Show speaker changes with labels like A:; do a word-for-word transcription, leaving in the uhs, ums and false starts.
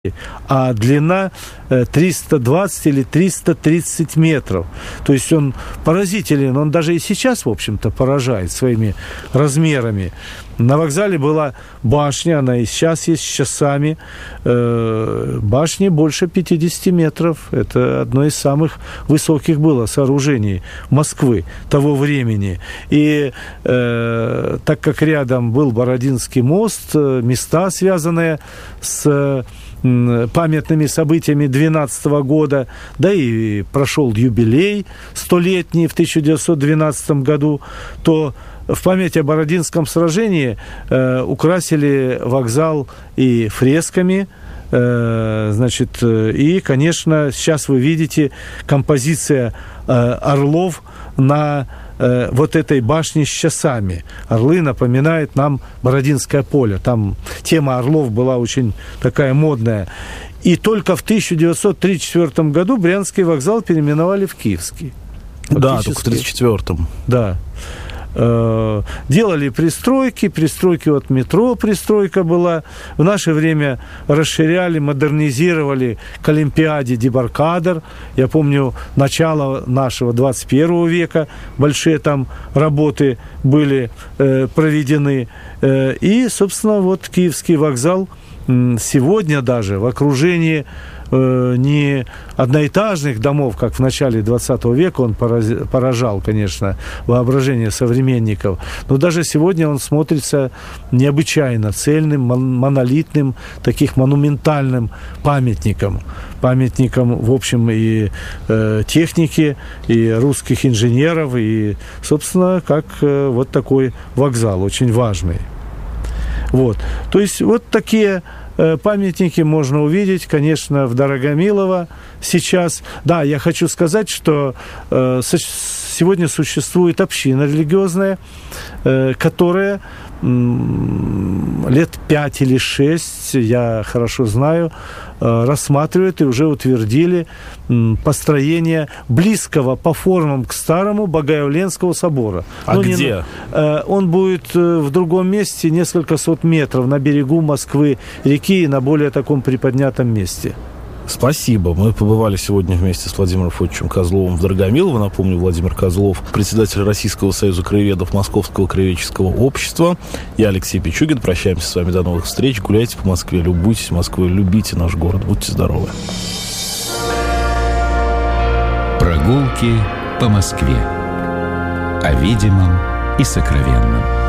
A: а длина триста двадцать или триста тридцать метров. То есть он поразителен, он даже и сейчас, в общем-то, поражает своими размерами. На вокзале была башня, она и сейчас есть с часами. Башни больше пятьдесят метров. Это одно из самых высоких было сооружений Москвы того времени. И э, так как рядом был Бородинский мост, места, связанные с памятными событиями двенадцатого года, да и прошел юбилей столетний в тысяча девятьсот двенадцатом году, то в память о Бородинском сражении э, украсили вокзал и фресками, э, значит, и, конечно, сейчас вы видите композиция э, орлов на э, вот этой башне с часами. Орлы напоминают нам Бородинское поле. Там тема орлов была очень такая модная. И только в тысяча девятьсот тридцать четвёртом году Брянский вокзал переименовали в Киевский.
B: Да, только в тридцать четвёртом.
A: Да. Делали пристройки, пристройки от метро пристройка была. В наше время расширяли, модернизировали к Олимпиаде дебаркадер. Я помню, начало нашего двадцать первого века большие там работы были э, проведены. Э, и, собственно, вот Киевский вокзал сегодня даже в окружении не одноэтажных домов, как в начале двадцатого века он поражал, конечно, воображение современников, но даже сегодня он смотрится необычайно цельным, монолитным, таких монументальным памятником. Памятником, в общем, и э, техники, и русских инженеров, и, собственно, как э, вот такой вокзал, очень важный. Вот. То есть вот такие памятники можно увидеть, конечно, в Дорогомилово сейчас. Да, я хочу сказать, что э, сегодня существует община религиозная, э, которая э, лет пять или шесть, я хорошо знаю, э, рассматривает и уже утвердили э, построение близкого по формам к старому Богоявленского собора.
B: А
A: ну,
B: где?
A: Не, э, он будет э, в другом месте, несколько сот метров на берегу Москвы, реки, и на более таком приподнятом месте.
B: Спасибо. Мы побывали сегодня вместе с Владимиром Фотичем Козловым в Дорогомилово. Напомню, Владимир Козлов, председатель Российского союза краеведов Московского краеведческого общества. Я Алексей Пичугин. Прощаемся с вами. До новых встреч. Гуляйте по Москве, любуйтесь Москвой, любите наш город. Будьте здоровы.
C: Прогулки по Москве. О видимом и сокровенном.